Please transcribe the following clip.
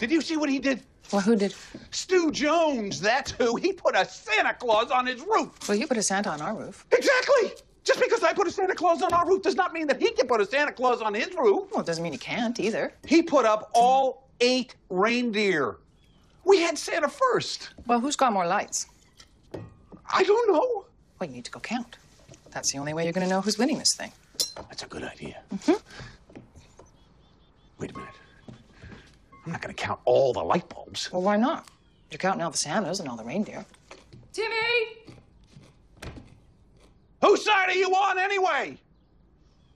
Did you see what he did? Well, who did? Stu Jones, that's who. He put a Santa Claus on his roof. Well, you put a Santa on our roof. Exactly. Just because I put a Santa Claus on our roof does not mean that he can put a Santa Claus on his roof. Well, it doesn't mean he can't either. He put up all 8 reindeer. We had Santa first. Well, who's got more lights? I don't know. Well, you need to go count. That's the only way you're going to know who's winning this thing. That's a good idea. Mm-hmm. Wait a minute. I'm not going to count all the light bulbs. Well, why not? You're counting all the Santas and all the reindeer. Timmy! Whose side are you on anyway?